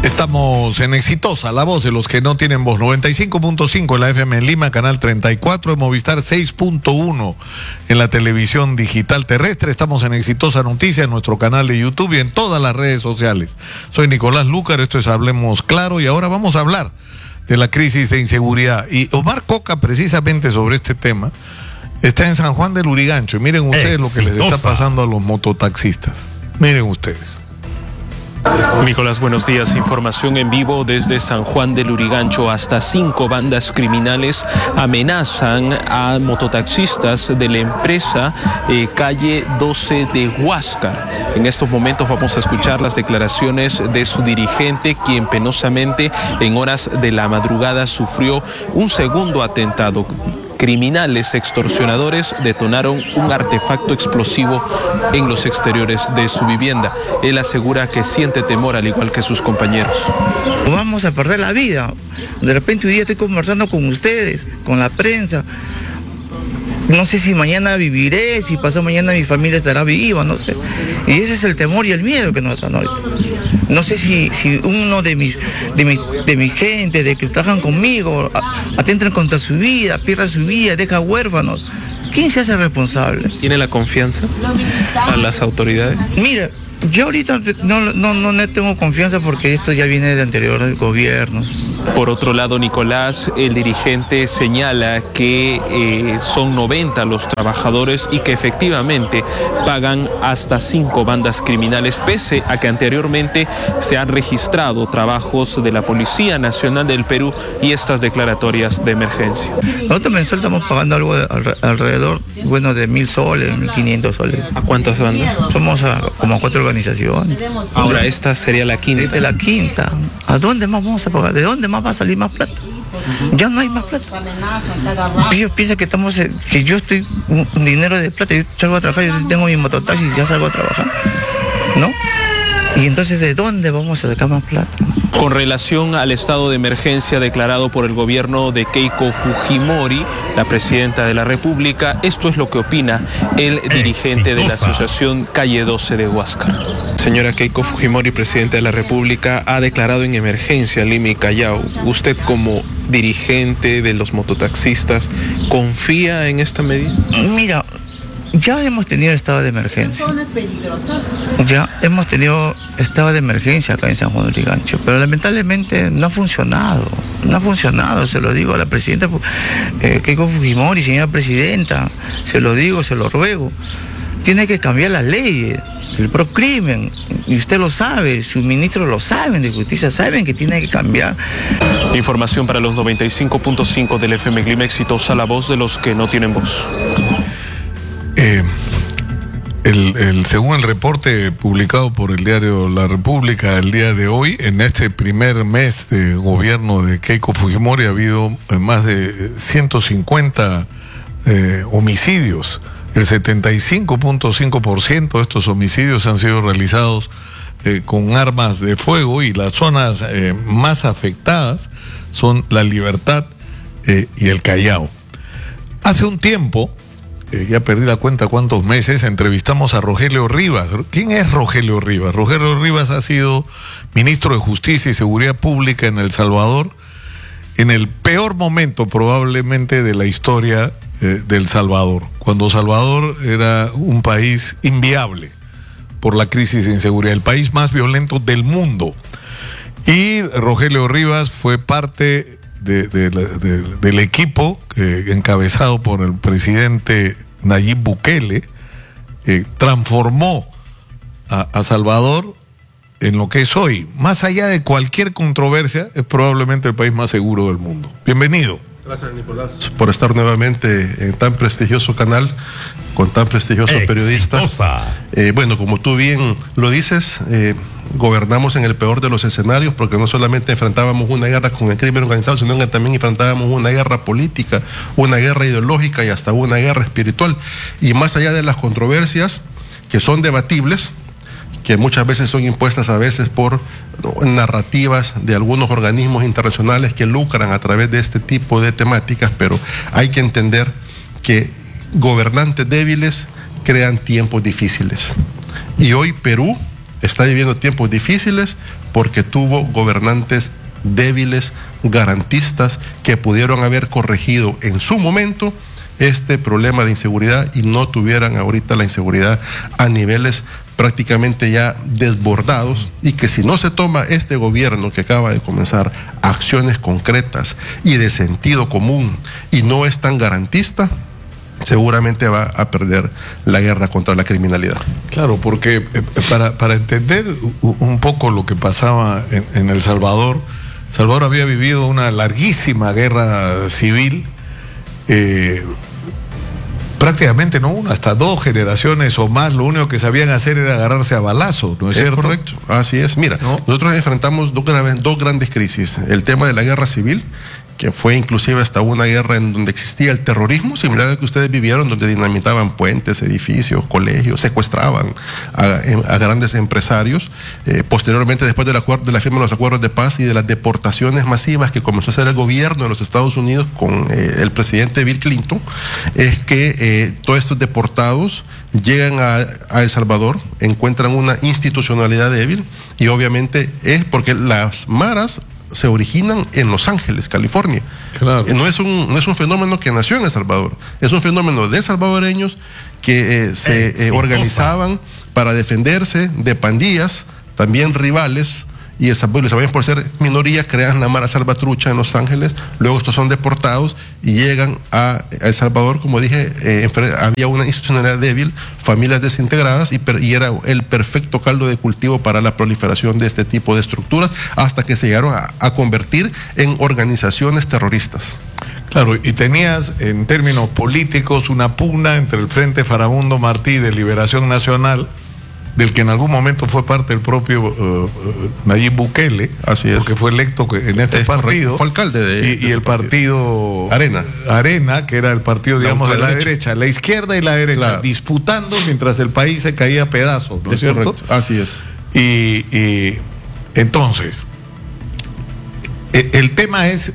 Estamos en Exitosa, la voz de los que no tienen voz. 95.5 en la FM en Lima, canal 34, en Movistar 6.1 en la televisión digital terrestre. Estamos en Exitosa Noticias, en nuestro canal de YouTube y en todas las redes sociales. Soy Nicolás Lúcar, esto es Hablemos Claro y ahora vamos a hablar de la crisis de inseguridad. Y Omar Coca, precisamente sobre este tema, está en San Juan del Lurigancho. Y miren ustedes lo que les está pasando a los mototaxistas. Miren ustedes. Nicolás, buenos días. Información en vivo desde San Juan del Lurigancho. Hasta 5 bandas criminales amenazan a mototaxistas de la empresa Calle 12 de Huáscar. En estos momentos vamos a escuchar las declaraciones de su dirigente, quien penosamente en horas de la madrugada sufrió un segundo atentado. Criminales extorsionadores detonaron un artefacto explosivo en los exteriores de su vivienda. Él asegura que siente temor al igual que sus compañeros. Vamos a perder la vida. De repente hoy día estoy conversando con ustedes, con la prensa. No sé si mañana viviré, si pasado mañana mi familia estará viva, no sé. Y ese es el temor y el miedo que nos dan ahorita. No sé si uno de mi gente, de que trabajan conmigo, atentan contra su vida, pierda su vida, deja huérfanos. ¿Quién se hace responsable? ¿Tiene la confianza a las autoridades? Mira, yo ahorita no tengo confianza porque esto ya viene de anteriores gobiernos. Por otro lado, Nicolás, el dirigente señala que son 90 los trabajadores y que efectivamente pagan hasta 5 bandas criminales, pese a que anteriormente se han registrado trabajos de la Policía Nacional del Perú y estas declaratorias de emergencia. Nosotros mensual estamos pagando algo alrededor, bueno, de 1.000 soles, 1.500 soles. ¿A cuántas bandas? Somos como 4 organizaciones. Ahora esta sería la quinta. Esta es la quinta. ¿A dónde más vamos a pagar? ¿De dónde más va a salir más plata? Ya no hay más plata. Ellos piensan que yo estoy un dinero de plata. Yo salgo a trabajar, yo tengo mi mototaxi y ya salgo a trabajar, ¿no? Y entonces, ¿de dónde vamos a sacar más plata? Con relación al estado de emergencia declarado por el gobierno de Keiko Fujimori, la presidenta de la República, esto es lo que opina el dirigente de la asociación Calle 12 de Huáscar. Señora Keiko Fujimori, presidenta de la República, ha declarado en emergencia Lima y Callao. Usted, como dirigente de los mototaxistas, ¿confía en esta medida? Mira, ya hemos tenido estado de emergencia. Ya hemos tenido estado de emergencia acá en San Juan del Lurigancho, pero lamentablemente no ha funcionado. No ha funcionado, se lo digo a la presidenta Keiko Fujimori, señora presidenta, se lo digo, se lo ruego. Tiene que cambiar las leyes, el procrimen, y usted lo sabe, sus ministros lo saben, de justicia saben que tiene que cambiar. Información para los 95.5 del FM Clima Exitosa, la voz de los que no tienen voz. Según el reporte publicado por el diario La República el día de hoy, en este primer mes de gobierno de Keiko Fujimori ha habido más de 150 homicidios. El 75.5% de estos homicidios han sido realizados con armas de fuego y las zonas más afectadas son La Libertad y el Callao. Hace un tiempo, ya perdí la cuenta cuántos meses, entrevistamos a Rogelio Rivas. ¿Quién es Rogelio Rivas? Rogelio Rivas ha sido ministro de Justicia y Seguridad Pública en El Salvador en el peor momento probablemente de la historia de El Salvador, cuando Salvador era un país inviable por la crisis de inseguridad, el país más violento del mundo. Y Rogelio Rivas fue parte del equipo encabezado por el presidente Nayib Bukele, transformó a Salvador en lo que es hoy. Más allá de cualquier controversia, es probablemente el país más seguro del mundo. Bienvenido. Gracias, Nicolás, por estar nuevamente en tan prestigioso canal, con tan prestigioso periodista. Bueno, como tú bien lo dices, gobernamos en el peor de los escenarios, porque no solamente enfrentábamos una guerra con el crimen organizado, sino que también enfrentábamos una guerra política, una guerra ideológica y hasta una guerra espiritual. Y más allá de las controversias, que son debatibles, que muchas veces son impuestas a veces por narrativas de algunos organismos internacionales que lucran a través de este tipo de temáticas, pero hay que entender que gobernantes débiles crean tiempos difíciles. Y hoy Perú está viviendo tiempos difíciles porque tuvo gobernantes débiles, garantistas, que pudieron haber corregido en su momento este problema de inseguridad y no tuvieran ahorita la inseguridad a niveles prácticamente ya desbordados, y que si no se toma este gobierno que acaba de comenzar acciones concretas y de sentido común y no es tan garantista, seguramente va a perder la guerra contra la criminalidad. Claro, porque para entender un poco lo que pasaba en El Salvador había vivido una larguísima guerra civil, prácticamente no una, hasta 2 generaciones o más. Lo único que sabían hacer era agarrarse a balazo, ¿no es cierto? Correcto, así es. Mira, ¿no? Nosotros enfrentamos dos grandes crisis. El tema de la guerra civil, que fue inclusive hasta una guerra en donde existía el terrorismo, similar al que ustedes vivieron, donde dinamitaban puentes, edificios, colegios, secuestraban a grandes empresarios. Posteriormente, después de la firma de los acuerdos de paz y de las deportaciones masivas que comenzó a hacer el gobierno de los Estados Unidos con el presidente Bill Clinton, es que todos estos deportados llegan a El Salvador, encuentran una institucionalidad débil, y obviamente es porque las maras se originan en Los Ángeles, California. Claro. No es un fenómeno que nació en El Salvador, es un fenómeno de salvadoreños que se organizaban para defenderse de pandillas, también rivales, y El Salvador, por ser minoría, crean la Mara Salvatrucha en Los Ángeles. Luego estos son deportados y llegan a El Salvador. Como dije, había una institucionalidad débil, familias desintegradas, y era el perfecto caldo de cultivo para la proliferación de este tipo de estructuras, hasta que se llegaron a convertir en organizaciones terroristas. Claro, y tenías en términos políticos una pugna entre el Frente Farabundo Martí de Liberación Nacional, del que en algún momento fue parte el propio Nayib Bukele, así es, porque fue electo en este partido, fue alcalde y el partido Arena, que era el partido, digamos, de la derecha, la izquierda y la derecha, claro, disputando mientras el país se caía a pedazos, ¿no es cierto? Correcto. Así es. Y entonces, el tema es...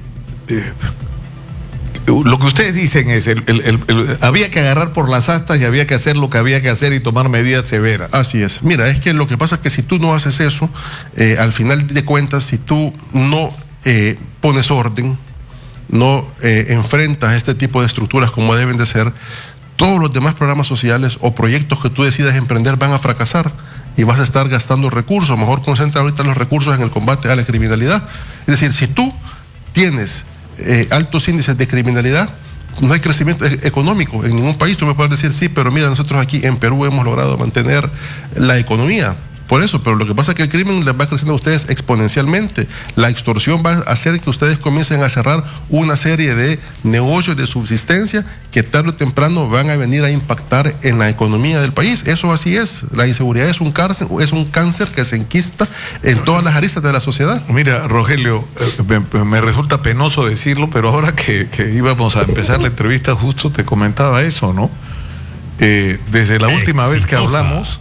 lo que ustedes dicen es, había que agarrar por las astas y había que hacer lo que había que hacer y tomar medidas severas. Así es. Mira, es que lo que pasa es que si tú no haces eso, al final de cuentas, si tú no pones orden, no enfrentas este tipo de estructuras como deben de ser, todos los demás programas sociales o proyectos que tú decidas emprender van a fracasar y vas a estar gastando recursos. Mejor concentra ahorita los recursos en el combate a la criminalidad. Es decir, si tú tienes altos índices de criminalidad, no hay crecimiento económico en ningún país. Tú me puedes decir, sí, pero mira, nosotros aquí en Perú hemos logrado mantener la economía. Por eso, pero lo que pasa es que el crimen les va creciendo a ustedes exponencialmente. La extorsión va a hacer que ustedes comiencen a cerrar una serie de negocios de subsistencia que tarde o temprano van a venir a impactar en la economía del país. Eso así es. La inseguridad es un cáncer que se enquista en todas las aristas de la sociedad. Mira, Rogelio, me resulta penoso decirlo, pero ahora que íbamos a empezar la entrevista, justo te comentaba eso, ¿no? Desde la última vez que hablamos,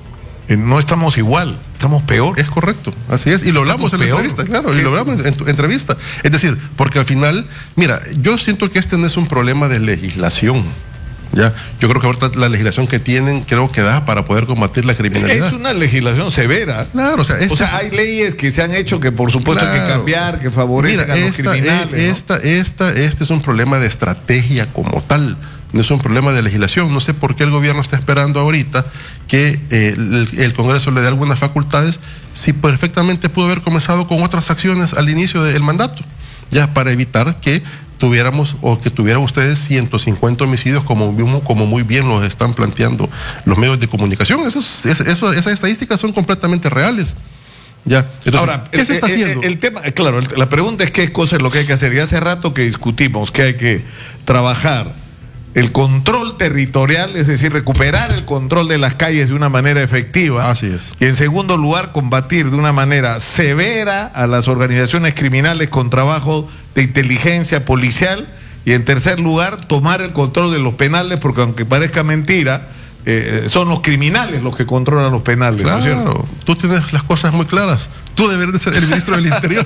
no estamos igual, estamos peor. Es correcto, así es, y lo hablamos en la entrevista, claro, y lo hablamos en tu entrevista. Es decir, porque al final, mira, yo siento que este no es un problema de legislación. Ya, yo creo que ahorita la legislación que tienen, creo que da para poder combatir la criminalidad. Es una legislación severa. Claro, o sea, hay leyes que se han hecho que por supuesto, claro, hay que cambiar, que favorecen a los criminales. Este es un problema de estrategia como tal. No es un problema de legislación. No sé por qué el gobierno está esperando ahorita que el Congreso le dé algunas facultades, si perfectamente pudo haber comenzado con otras acciones al inicio del mandato, ya para evitar que tuvieran ustedes 150 homicidios como muy bien los están planteando los medios de comunicación. Esas estadísticas son completamente reales. Ya. Entonces, ahora, ¿qué se está haciendo? El tema, claro, la pregunta es qué cosa es lo que hay que hacer. Y hace rato que discutimos que hay que trabajar el control territorial, es decir, recuperar el control de las calles de una manera efectiva. Así es. Y en segundo lugar, combatir de una manera severa a las organizaciones criminales con trabajo de inteligencia policial. Y en tercer lugar, tomar el control de los penales, porque aunque parezca mentira, son los criminales los que controlan los penales. Claro, ¿no es cierto? Tú tienes las cosas muy claras. Tú deberías de ser el ministro del Interior.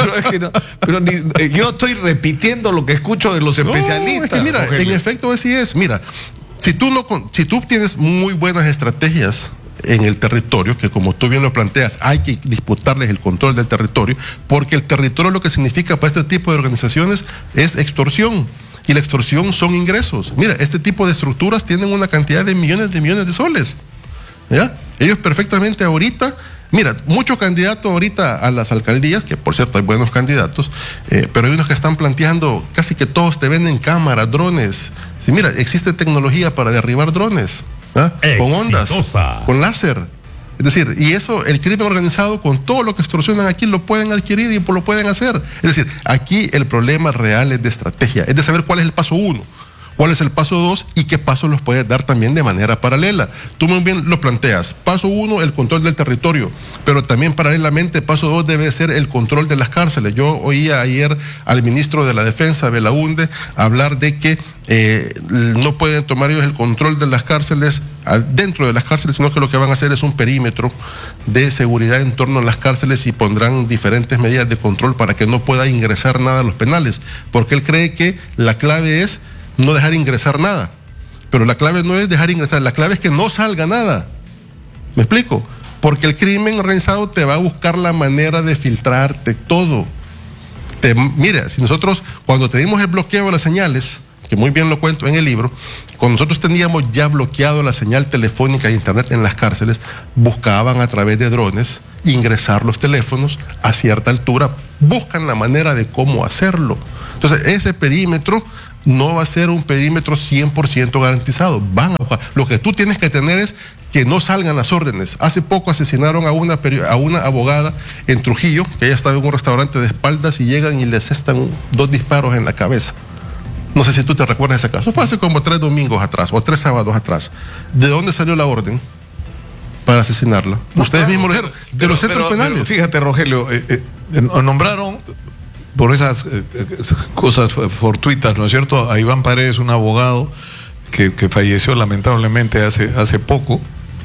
Yo estoy repitiendo lo que escucho de los especialistas. Es que mira, Rogelio, en efecto así es. Mira, si tú tienes muy buenas estrategias en el territorio, que como tú bien lo planteas, hay que disputarles el control del territorio, porque el territorio lo que significa para este tipo de organizaciones es extorsión. Y la extorsión son ingresos. Mira, este tipo de estructuras tienen una cantidad de millones de soles. ¿Ya? Ellos perfectamente ahorita, mira, muchos candidatos ahorita a las alcaldías, que por cierto hay buenos candidatos, pero hay unos que están planteando, casi que todos te venden cámaras, drones. Sí, mira, existe tecnología para derribar drones, con ondas, con láser. Es decir, y eso, el crimen organizado, con todo lo que extorsionan aquí, lo pueden adquirir y lo pueden hacer. Es decir, aquí el problema real es de estrategia, es de saber cuál es el paso 1, cuál es el paso 2 y qué pasos los puedes dar también de manera paralela. Tú muy bien lo planteas. Paso 1, el control del territorio, pero también paralelamente, paso 2 debe ser el control de las cárceles. Yo oía ayer al ministro de la Defensa, Belaúnde, hablar de que no pueden tomar ellos el control de las cárceles dentro de las cárceles, sino que lo que van a hacer es un perímetro de seguridad en torno a las cárceles y pondrán diferentes medidas de control para que no pueda ingresar nada a los penales, porque él cree que la clave es no dejar ingresar nada, pero la clave no es dejar ingresar, la clave es que no salga nada. ¿Me explico? Porque el crimen organizado te va a buscar la manera de filtrarte todo. Mira, si nosotros cuando tenemos el bloqueo de las señales, que muy bien lo cuento en el libro, cuando nosotros teníamos ya bloqueado la señal telefónica de internet en las cárceles, buscaban a través de drones ingresar los teléfonos a cierta altura, buscan la manera de cómo hacerlo. Entonces ese perímetro no va a ser un perímetro 100% garantizado. Van a buscar. Lo que tú tienes que tener es que no salgan las órdenes. Hace poco asesinaron a una abogada en Trujillo, que ella estaba en un restaurante de espaldas y llegan y le asestan 2 disparos en la cabeza. No sé si tú te recuerdas ese caso. Fue hace como 3 domingos atrás o 3 sábados atrás. ¿De dónde salió la orden para asesinarla? No, ustedes mismos lo dijeron. De los centros penales. Pero fíjate, Rogelio, nombraron por esas cosas fortuitas, ¿no es cierto?, a Iván Paredes, un abogado que falleció lamentablemente hace poco,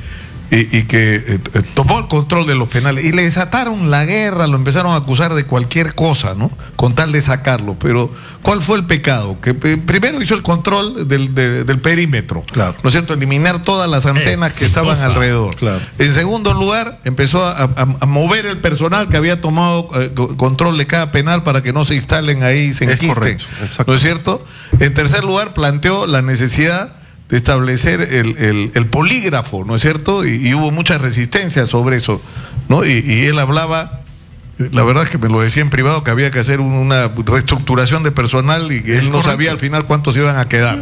y que tomó el control de los penales y le desataron la guerra, lo empezaron a acusar de cualquier cosa, ¿no?, con tal de sacarlo. Pero ¿cuál fue el pecado? Que primero hizo el control del perímetro, claro, ¿no es cierto?, eliminar todas las antenas que estaban alrededor. Claro. En segundo lugar, empezó a mover el personal que había tomado control de cada penal para que no se instalen ahí, se enquisten. Correcto, ¿no es cierto? En tercer lugar, planteó la necesidad de establecer el polígrafo, ¿no es cierto? Y hubo mucha resistencia sobre eso, ¿no? Y él hablaba, la verdad es que me lo decía en privado, que había que hacer una reestructuración de personal y que él no sabía al final cuántos iban a quedar.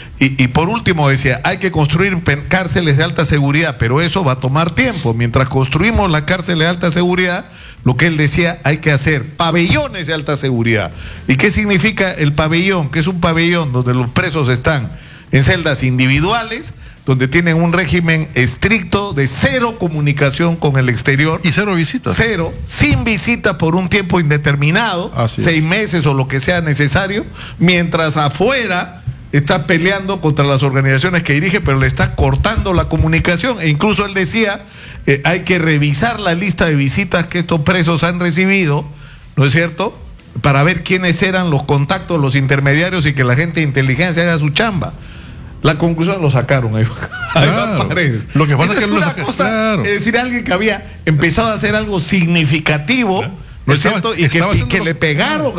Y por último decía, hay que construir cárceles de alta seguridad, pero eso va a tomar tiempo. Mientras construimos las cárceles de alta seguridad, lo que él decía, hay que hacer pabellones de alta seguridad. ¿Y qué significa el pabellón? Que es un pabellón donde los presos están en celdas individuales, donde tienen un régimen estricto de 0 comunicación con el exterior. Y 0 visitas. 0, sin visita por un tiempo indeterminado, 6 meses o lo que sea necesario, mientras afuera está peleando contra las organizaciones que dirige, pero le está cortando la comunicación. E incluso él decía, hay que revisar la lista de visitas que estos presos han recibido, ¿no es cierto?, para ver quiénes eran los contactos, los intermediarios, y que la gente de inteligencia haga su chamba. La conclusión lo sacaron ahí. Claro. Lo que pasa es que es una cosa, claro, es decir, alguien que había empezado a hacer algo significativo, ¿no es cierto? Y que le pegaron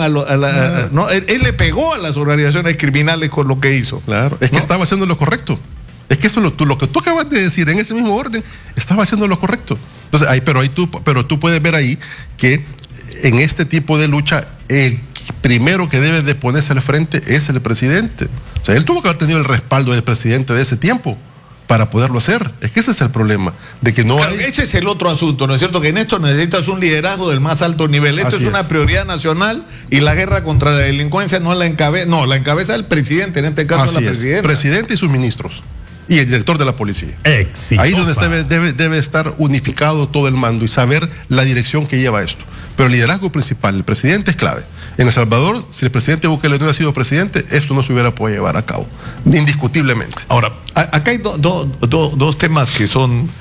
¿no? Él le pegó a las organizaciones criminales con lo que hizo. Claro, es que estaba haciendo lo correcto. Es que eso lo que tú acabas de decir en ese mismo orden, estaba haciendo lo correcto. Entonces, pero tú puedes ver ahí que en este tipo de lucha, el primero que debe de ponerse al frente es el presidente. O sea, él tuvo que haber tenido el respaldo del presidente de ese tiempo para poderlo hacer. Es que ese es el problema, de que no claro, hay... Ese es el otro asunto, ¿no es cierto? Que en esto necesitas un liderazgo del más alto nivel. Esto es una prioridad nacional, y la guerra contra la delincuencia no la encabeza el presidente, en este caso la presidenta. Presidente y sus ministros. Y el director de la policía. Exitosa. Ahí donde debe estar unificado todo el mando y saber la dirección que lleva esto. Pero el liderazgo principal, el presidente, es clave. En El Salvador, si el presidente Bukele no hubiera sido presidente, esto no se hubiera podido llevar a cabo, indiscutiblemente. Ahora, acá hay dos temas que son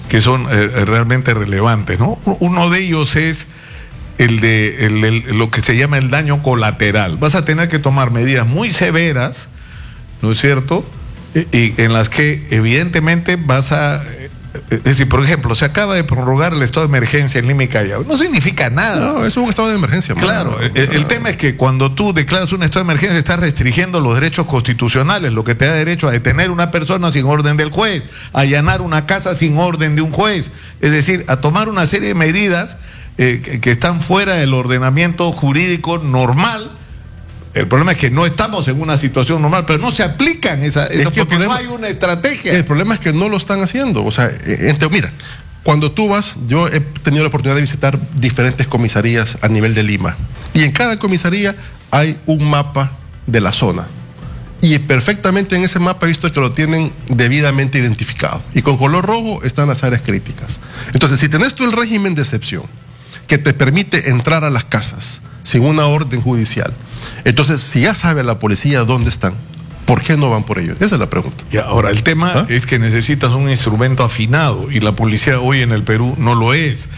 realmente relevantes, ¿no? Uno de ellos es el de lo que se llama el daño colateral. Vas a tener que tomar medidas muy severas, ¿no es cierto?, y en las que evidentemente vas a Es decir, por ejemplo, se acaba de prorrogar el estado de emergencia en Lima y Callao. No significa nada. No, eso es un estado de emergencia. Claro, el tema es que cuando tú declaras un estado de emergencia estás restringiendo los derechos constitucionales, lo que te da derecho a detener a una persona sin orden del juez, a allanar una casa sin orden de un juez, es decir, a tomar una serie de medidas que están fuera del ordenamiento jurídico normal. El problema es que no estamos en una situación normal, pero no se aplican porque no hay una estrategia. El problema es que no lo están haciendo. O sea, mira, cuando tú vas, yo he tenido la oportunidad de visitar diferentes comisarías a nivel de Lima. Y en cada comisaría hay un mapa de la zona. Y perfectamente en ese mapa he visto que lo tienen debidamente identificado. Y con color rojo están las áreas críticas. Entonces, si tenés tú el régimen de excepción que te permite entrar a las casas sin una orden judicial, entonces, si ya sabe la policía dónde están, ¿por qué no van por ellos? Esa es la pregunta. Y ahora, el tema es que necesitas un instrumento afinado y la policía hoy en el Perú no lo es.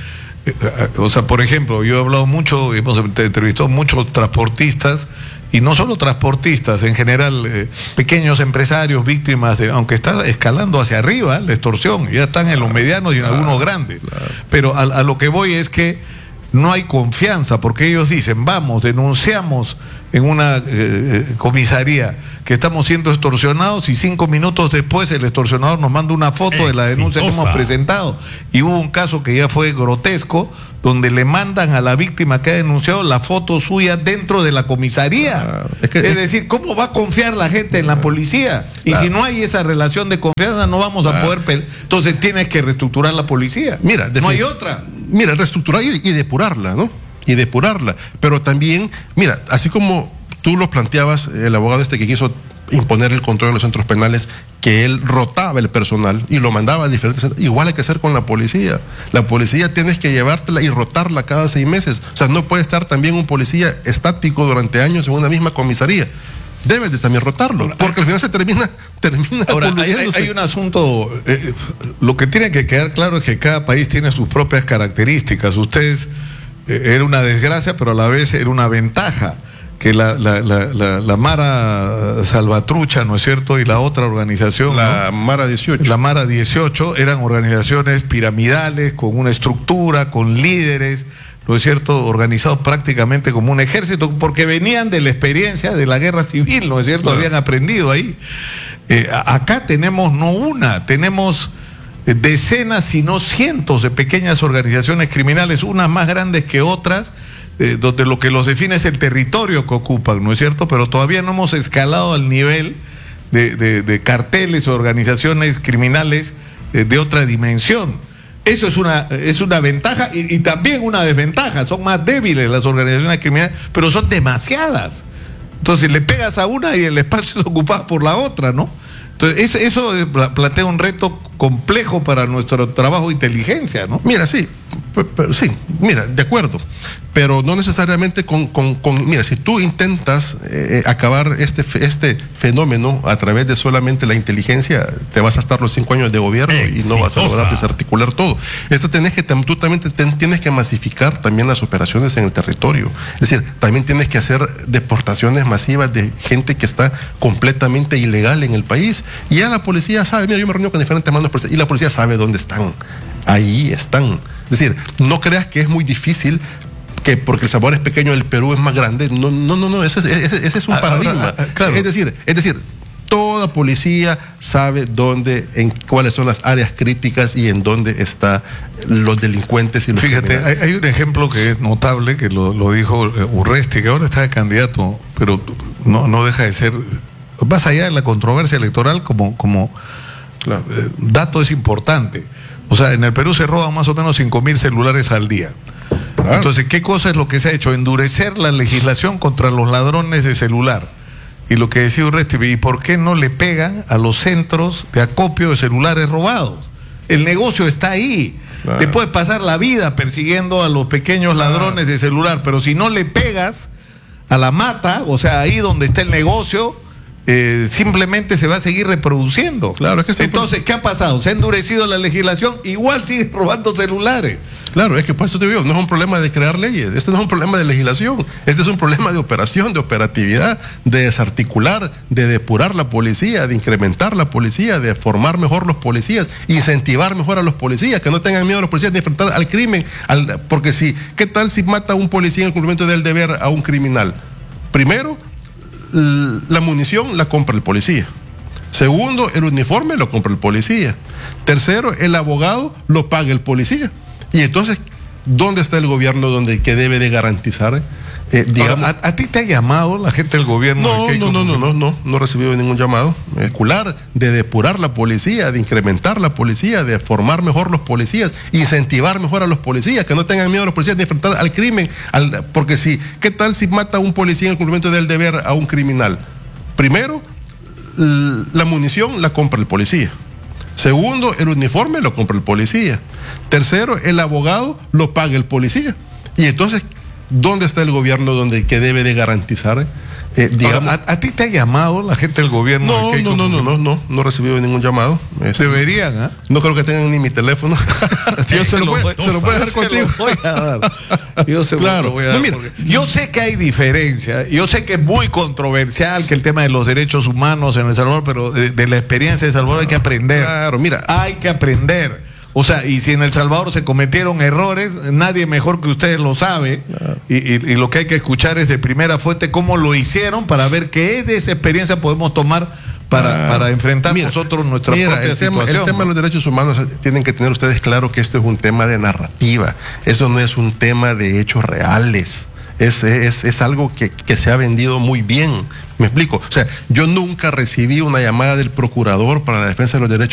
O sea, por ejemplo, yo he hablado mucho, hemos entrevistado muchos transportistas, y no solo transportistas, en general, pequeños empresarios víctimas aunque está escalando hacia arriba la extorsión, ya están en los medianos y en algunos grandes. Claro. Pero a lo que voy es que no hay confianza, porque ellos dicen, vamos, denunciamos en una comisaría que estamos siendo extorsionados, y 5 minutos después el extorsionador nos manda una foto de la denuncia que hemos presentado. Y hubo un caso que ya fue grotesco, donde le mandan a la víctima que ha denunciado la foto suya dentro de la comisaría. Es decir, ¿cómo va a confiar la gente en la policía? Y si no hay esa relación de confianza, no vamos a poder... Entonces tienes que reestructurar la policía. Mira, no hay otra. Mira, reestructurar y depurarla, ¿no? Y depurarla. Pero también, mira, así como tú lo planteabas, el abogado que quiso imponer el control en los centros penales, que él rotaba el personal y lo mandaba a diferentes centros, igual hay que hacer con la policía. La policía tienes que llevártela y rotarla cada 6 meses. O sea, no puede estar también un policía estático durante años en una misma comisaría. Debes de también rotarlo, porque al final se termina ahora, hay un asunto, lo que tiene que quedar claro es que cada país tiene sus propias características. Ustedes, era una desgracia, pero a la vez era una ventaja, que la Mara Salvatrucha, ¿no es cierto?, y la otra organización, la Mara 18. La Mara 18 eran organizaciones piramidales, con una estructura, con líderes, ¿no es cierto?, organizados prácticamente como un ejército, porque venían de la experiencia de la guerra civil, ¿no es cierto?, habían aprendido ahí. Acá tenemos no una, tenemos decenas, si no cientos de pequeñas organizaciones criminales, unas más grandes que otras, donde lo que los define es el territorio que ocupan, ¿no es cierto?, pero todavía no hemos escalado al nivel de carteles o organizaciones criminales de otra dimensión. Eso es una ventaja y también una desventaja. Son más débiles las organizaciones criminales, pero son demasiadas. Entonces le pegas a una y el espacio es ocupado por la otra, ¿no? Entonces eso plantea un reto complejo para nuestro trabajo de inteligencia, ¿no? Mira, sí, mira, de acuerdo, pero no necesariamente mira, si tú intentas acabar este fenómeno a través de solamente la inteligencia, te vas a estar los 5 años de gobierno y no vas a lograr desarticular todo. Tú también tienes que masificar también las operaciones en el territorio. Es decir, también tienes que hacer deportaciones masivas de gente que está completamente ilegal en el país. Y ya la policía sabe, mira, yo me reúno con diferentes mandos y la policía sabe dónde están. Ahí están. Es decir, no creas que es muy difícil, que porque El Salvador es pequeño, el Perú es más grande. No, ese es un paradigma. Claro. Es decir, toda policía sabe cuáles son las áreas críticas y en dónde están los delincuentes y los criminales. Hay un ejemplo que es notable, que lo dijo Urresti, que ahora está de candidato, pero no deja de ser, más allá de la controversia electoral, como claro, dato es importante. O sea, en el Perú se roban más o menos 5,000 celulares al día. Claro. Entonces, ¿qué cosa es lo que se ha hecho? Endurecer la legislación contra los ladrones de celular. Y lo que decía Urresti, ¿y por qué no le pegan a los centros de acopio de celulares robados? El negocio está ahí. Claro. Te puedes pasar la vida persiguiendo a los pequeños ladrones de celular, pero si no le pegas a la mata, o sea, ahí donde está el negocio, simplemente se va a seguir reproduciendo. Claro, es que entonces, ¿qué ha pasado? Se ha endurecido la legislación, igual siguen robando celulares. Claro, es que por eso te digo, no es un problema de crear leyes, este no es un problema de legislación, este es un problema de operación, de operatividad, de desarticular, de depurar la policía, de incrementar la policía, de formar mejor los policías, incentivar mejor a los policías, que no tengan miedo a los policías de enfrentar al crimen, porque si, ¿qué tal si mata a un policía en el cumplimiento del deber a un criminal? Primero, la munición la compra el policía. Segundo, el uniforme lo compra el policía. Tercero, el abogado lo paga el policía. Y entonces, ¿dónde está el gobierno que debe de garantizar? Digamos, ¿a ti te ha llamado la gente del gobierno? No he recibido ningún llamado. De depurar la policía, de incrementar la policía, de formar mejor los policías, incentivar mejor a los policías, que no tengan miedo a los policías de enfrentar al crimen, porque si, ¿qué tal si mata a un policía en el cumplimiento del deber a un criminal? Primero, la munición la compra el policía. Segundo, el uniforme lo compra el policía. Tercero, el abogado lo paga el policía. Y entonces, ¿dónde está el gobierno que debe de garantizar? Digamos, ¿a ti te ha llamado la gente del gobierno? No he recibido ningún llamado. Deberían, ¿eh? No creo que tengan ni mi teléfono. Yo se lo puedo dejar contigo. Claro. Yo sé que hay diferencia, yo sé que es muy controversial que el tema de los derechos humanos en El Salvador, pero de la experiencia de El Salvador hay que aprender. Claro, mira. Hay que aprender. O sea, y si en El Salvador se cometieron errores, nadie mejor que ustedes lo sabe. Claro. Y lo que hay que escuchar es de primera fuente cómo lo hicieron para ver qué de esa experiencia podemos tomar para enfrentar nosotros nuestra propia situación. El tema de los derechos humanos, tienen que tener ustedes claro que esto es un tema de narrativa. Esto no es un tema de hechos reales. Es algo que se ha vendido muy bien. ¿Me explico? O sea, yo nunca recibí una llamada del procurador para la defensa de los derechos